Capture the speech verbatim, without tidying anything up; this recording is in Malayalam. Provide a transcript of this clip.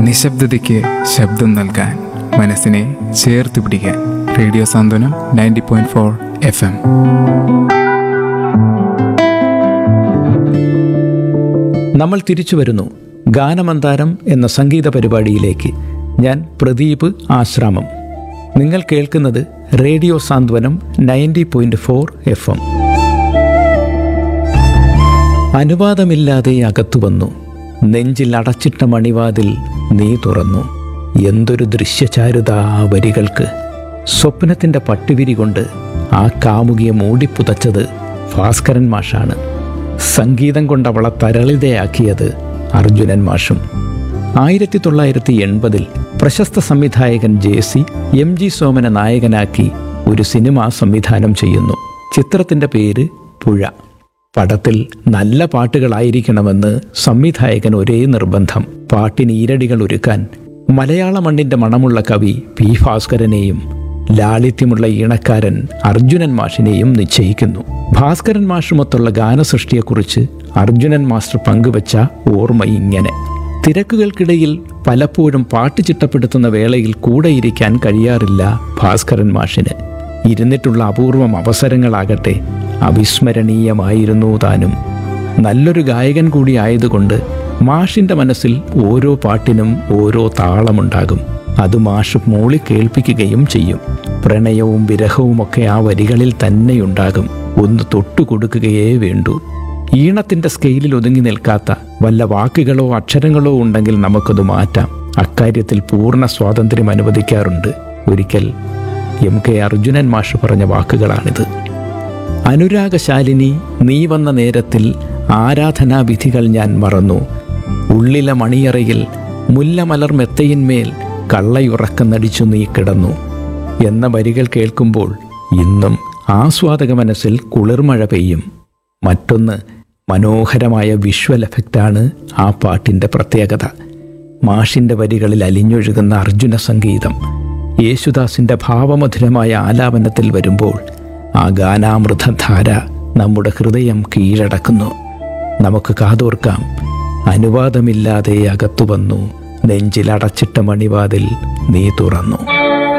നിശബ്ദതയ്ക്ക് ശബ്ദം നൽകാൻ, മനസ്സിനെ ചേർത്ത് പിടിക്കാൻ. റേഡിയോ സാന്ത്വനം ninety point four F M. നമ്മൾ തിരിച്ചു വരുന്നു ഗാനമന്താരം എന്ന സംഗീത പരിപാടിയിലേക്ക്. ഞാൻ പ്രദീപ് ആശ്രാമം. നിങ്ങൾ കേൾക്കുന്നത് റേഡിയോ സാന്ത്വനം ninety point four F M. അനുവാദമില്ലാതെ അകത്തു വന്നു, നെഞ്ചിൽ അടച്ചിട്ട മണിവാതിൽ നീ തുറന്നു. എന്തൊരു ദൃശ്യചാരുത ആ വരികൾക്ക്! സ്വപ്നത്തിൻ്റെ പട്ടുവിരി കൊണ്ട് ആ കാമുകിയെ മൂടിപ്പുതച്ചത് ഭാസ്കരൻ മാഷാണ്. സംഗീതം കൊണ്ട് അവളെ തരളിതയാക്കിയത് അർജുനൻ മാഷും. ആയിരത്തി തൊള്ളായിരത്തി എൺപതിൽ പ്രശസ്ത സംവിധായകൻ ജെ സി എം ജി സോമനെ നായകനാക്കി ഒരു സിനിമ സംവിധാനം ചെയ്യുന്നു. ചിത്രത്തിൻ്റെ പേര് പുഴ. പടത്തിൽ നല്ല പാട്ടുകളായിരിക്കണമെന്ന് സംവിധായകൻ ഒരേ നിർബന്ധം. പാട്ടിന് ഈരടികൾ ഒരുക്കാൻ മലയാള മണ്ണിൻ്റെ മണമുള്ള കവി പി ഭാസ്കരനെയും ലാളിത്യമുള്ള ഈണക്കാരൻ അർജുനൻ മാഷിനെയും നിശ്ചയിക്കുന്നു. ഭാസ്കരൻ മാഷുമൊത്തുള്ള ഗാനസൃഷ്ടിയെക്കുറിച്ച് അർജുനൻ മാസ്റ്റർ പങ്കുവച്ച ഓർമ്മ ഇങ്ങനെ: തിരക്കുകൾക്കിടയിൽ പലപ്പോഴും പാട്ട് ചിട്ടപ്പെടുത്തുന്ന വേളയിൽ കൂടെയിരിക്കാൻ കഴിയാറില്ല ഭാസ്കരൻ മാഷിന്. ഇരുന്നിട്ടുള്ള അപൂർവം അവസരങ്ങളാകട്ടെ അവിസ്മരണീയമായിരുന്നു താനും. നല്ലൊരു ഗായകൻ കൂടി ആയതുകൊണ്ട് മാഷിൻ്റെ മനസ്സിൽ ഓരോ പാട്ടിനും ഓരോ താളമുണ്ടാകും. അത് മാഷ് മൂളി കേൾപ്പിക്കുകയും ചെയ്യും. പ്രണയവും വിരഹവുമൊക്കെ ആ വരികളിൽ തന്നെയുണ്ടാകും. ഒന്ന് തൊട്ടുകൊടുക്കുകയേ വേണ്ടൂ. ഈണത്തിൻ്റെ സ്കെയിലിൽ ഒതുങ്ങി നിൽക്കാത്ത വല്ല വാക്കുകളോ അക്ഷരങ്ങളോ ഉണ്ടെങ്കിൽ നമുക്കത് മാറ്റാം. അക്കാര്യത്തിൽ പൂർണ്ണ സ്വാതന്ത്ര്യം അനുവദിക്കാറുണ്ട്. ഒരിക്കൽ എം കെ അർജുനൻ മാഷ് പറഞ്ഞ വാക്കുകളാണിത്: അനുരാഗശാലിനി, നീ വന്ന നേരത്തിൽ ആരാധനാവിധികൾ ഞാൻ മറന്നു. ഉള്ളിലെ മണിയറയിൽ മുല്ലമലർ മെത്തയിന്മേൽ കള്ളയുറക്കം നടിച്ചു നീ കിടന്നു എന്ന വരികൾ കേൾക്കുമ്പോൾ ഇന്നും ആസ്വാദക മനസ്സിൽ കുളിർമഴ പെയ്യും. മറ്റൊന്ന്, മനോഹരമായ വിഷ്വൽ എഫക്റ്റാണ് ആ പാട്ടിൻ്റെ പ്രത്യേകത. മാഷിൻ്റെ വരികളിൽ അലിഞ്ഞൊഴുകുന്ന അർജുന സംഗീതം യേശുദാസിൻ്റെ ഭാവമധുരമായ ആലാപനത്തിൽ വരുമ്പോൾ ആ ഗാനാമൃതധാര നമ്മുടെ ഹൃദയം കീഴടക്കുന്നു. നമുക്ക് കാതോർക്കാം. അനുവാദമില്ലാതെ അകത്തു വന്നു, നെഞ്ചിലടച്ചിട്ട മണിവാതിൽ നീ തുറന്നു.